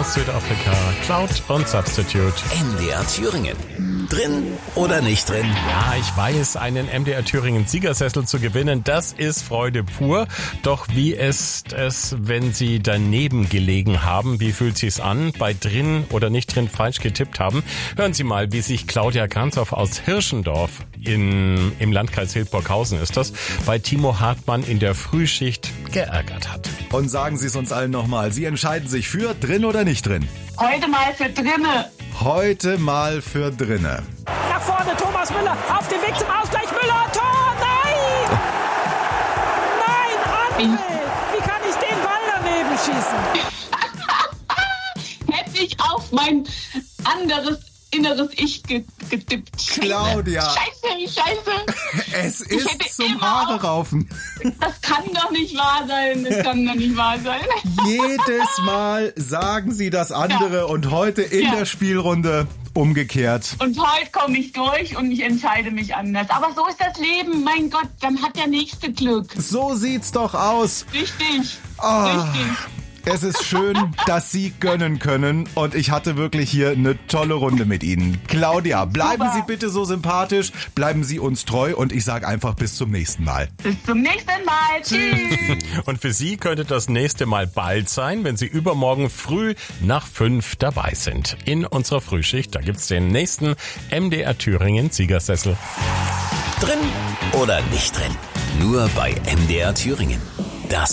aus Südafrika, Cloud und Substitute. MDR Thüringen. Drin oder nicht drin? Ja, ich weiß, einen MDR Thüringen Siegersessel zu gewinnen, das ist Freude pur. Doch wie ist es, wenn Sie daneben gelegen haben? Wie fühlt sich's an? Bei drin oder nicht drin falsch getippt haben? Hören Sie mal, wie sich Claudia Kranzow aus Hirschendorf im Landkreis Hildburghausen ist das, bei Timo Hartmann in der Frühschicht geärgert hat. Und sagen Sie es uns allen nochmal, Sie entscheiden sich für drin oder nicht drin? Heute mal für drinne. Heute mal für drinne. Nach vorne, Thomas Müller, auf dem Weg zum Ausgleich, Müller, Tor, nein! Nein, André, wie kann ich den Ball daneben schießen? Hätte ich auf mein anderes inneres Ich getippt. Claudia. Scheiße. Es Ich ist hätte zum immer Haare raufen. Das kann doch nicht wahr sein. Jedes Mal sagen Sie das andere und heute in der Spielrunde umgekehrt. Und heute komme ich durch und ich entscheide mich anders. Aber so ist das Leben. Mein Gott, dann hat der Nächste Glück. So sieht's doch aus. Richtig. Richtig. Es ist schön, dass Sie gönnen können und ich hatte wirklich hier eine tolle Runde mit Ihnen. Claudia, bleiben Sie bitte so sympathisch, bleiben Sie uns treu und ich sage einfach bis zum nächsten Mal. Bis zum nächsten Mal. Tschüss. Und für Sie könnte das nächste Mal bald sein, wenn Sie übermorgen früh nach 5 dabei sind. In unserer Frühschicht, da gibt's den nächsten MDR Thüringen Siegersessel. Drin oder nicht drin? Nur bei MDR Thüringen.